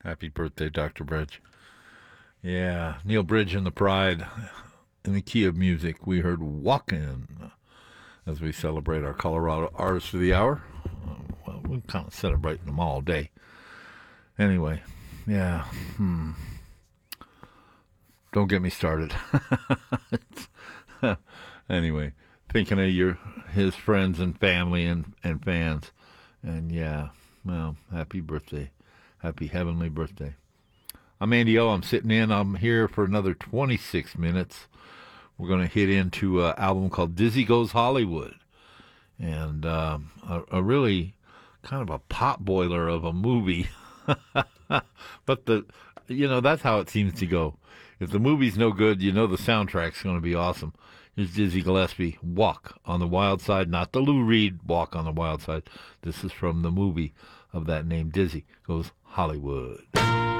Happy birthday, Dr. Bridge. Yeah, Neil Bridge and the Pride. In the key of music, we heard Walkin' as we celebrate our Colorado Artists of the Hour. Well, we're kind of celebrating them all day. Anyway, yeah. Don't get me started. Anyway, thinking of his friends and family and fans. And yeah, well, happy birthday. Happy heavenly birthday. I'm Andy O. I'm sitting in. I'm here for another 26 minutes. We're going to hit into an album called Dizzy Goes Hollywood. And a really kind of a pot boiler of a movie. But that's how it seems to go. If the movie's no good, the soundtrack's going to be awesome. Here's Dizzy Gillespie, Walk on the Wild Side, not the Lou Reed Walk on the Wild Side. This is from the movie of that name, Dizzy Goes Hollywood.